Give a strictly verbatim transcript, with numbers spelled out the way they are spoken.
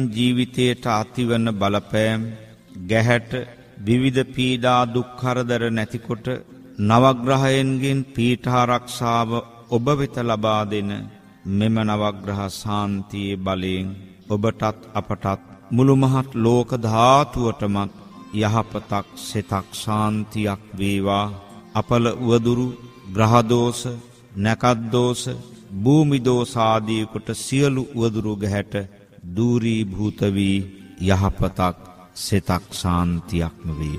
ජීවිතයට ඇතිවන බලපෑම් ගැහැට විවිධ පීඩා දුක් කරදර නැතිකොට නවග්‍රහයන්ගෙන් පීඨාරක්ෂාව ඔබ වෙත ලබා දෙන මෙම නවග්‍රහ ශාන්තියේ බලයෙන් ඔබටත් අපටත් මුළු මහත් ලෝක ධාතුවටමත් යහපතක් සිතක් ශාන්තියක් වේවා. අපල උවදුරු ග්‍රහ දෝෂ නැකත් දෝෂ භූමි දෝෂ ආදී කොට සියලු උවදුරු ගැහැට දූරීභූත වී යහපතක් සිතක් ශාන්තියක්ම වේ.